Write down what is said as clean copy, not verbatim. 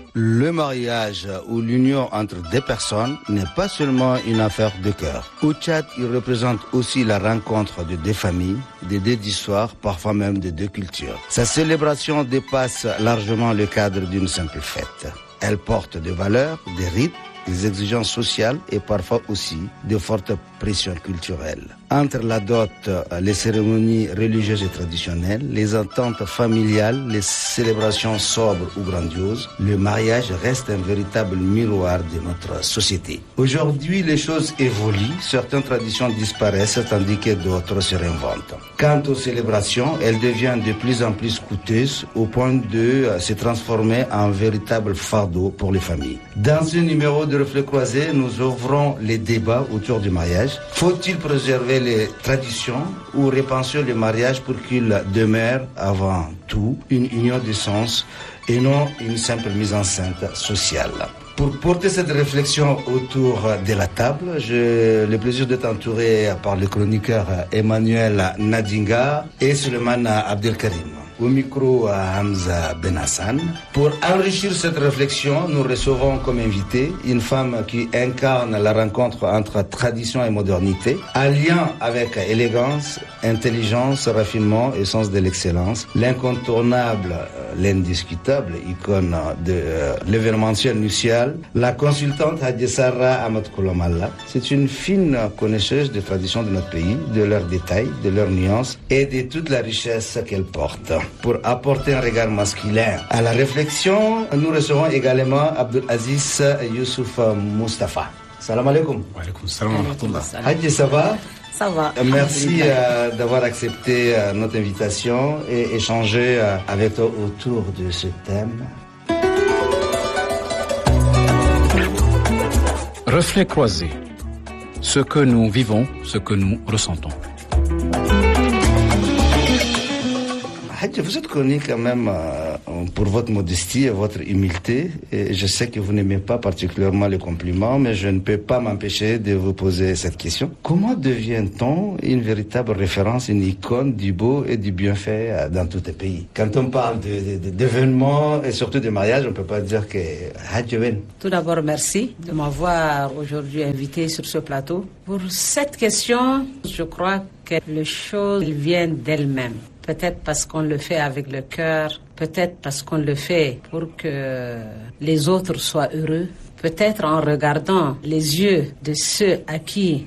Le mariage ou l'union entre deux personnes n'est pas seulement une affaire de cœur. Au Tchad, il représente aussi la rencontre de deux familles, de deux histoires, parfois même de deux cultures. Sa célébration dépasse largement le cadre d'une simple fête. Elle porte des valeurs, des rites, des exigences sociales et parfois aussi de fortes pressions culturelles. Entre la dot, les cérémonies religieuses et traditionnelles, les ententes familiales, les célébrations sobres ou grandioses, le mariage reste un véritable miroir de notre société. Aujourd'hui, les choses évoluent, certaines traditions disparaissent tandis que d'autres se réinventent. Quant aux célébrations, elles deviennent de plus en plus coûteuses au point de se transformer en véritable fardeau pour les familles. Dans ce numéro de Reflets Croisés, nous ouvrons les débats autour du mariage. Faut-il préserver les traditions ou repenser le mariage pour qu'il demeure avant tout une union de sens et non une simple mise en scène sociale? Pour porter cette réflexion autour de la table, j'ai le plaisir d'être entouré par le chroniqueur Emmanuel Nadinga et Suleiman Abdelkarim. Au micro, Hamza Benhassan. Pour enrichir cette réflexion, nous recevons comme invité une femme qui incarne la rencontre entre tradition et modernité, alliant avec élégance, intelligence, raffinement et sens de l'excellence, l'incontournable, l'indiscutable icône de l'événementiel nuptial, la consultante Hadjessara Ahmad Koulamalla. C'est une fine connaisseuse des traditions de notre pays, de leurs détails, de leurs nuances et de toute la richesse qu'elle porte. Pour apporter un regard masculin à la réflexion, nous recevons également Abdul Aziz Youssouf Mustafa. Salam alaikum. Wa alaikum salam wa rahmatullah. Hadji, ça va? Ça va. Merci d'avoir accepté notre invitation et échanger avec toi autour de ce thème. Reflets croisés. Ce que nous vivons, ce que nous ressentons. Hadji, vous êtes connu quand même pour votre modestie et votre humilité. Et je sais que vous n'aimez pas particulièrement les compliments, mais je ne peux pas m'empêcher de vous poser cette question. Comment devient-on une véritable référence, une icône du beau et du bienfait dans tous les pays? Quand on parle d'événements et surtout de mariage, on ne peut pas dire que Hadji Ben. Tout d'abord, merci de m'avoir aujourd'hui invité sur ce plateau. Pour cette question, je crois que les choses viennent d'elles-mêmes. Peut-être parce qu'on le fait avec le cœur, peut-être parce qu'on le fait pour que les autres soient heureux, peut-être en regardant les yeux de ceux à qui